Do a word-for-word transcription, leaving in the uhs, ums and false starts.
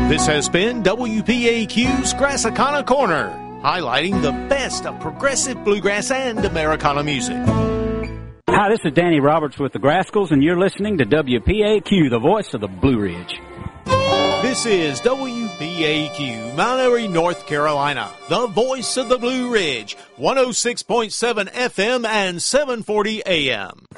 This has been W P A Q's Grassicana Corner, highlighting the best of progressive bluegrass and Americana music. Hi, this is Danny Roberts with the Grascals, and you're listening to W P A Q, the voice of the Blue Ridge. This is W P A Q, Mount Airy, North Carolina, the voice of the Blue Ridge, one oh six point seven F M and seven forty A M.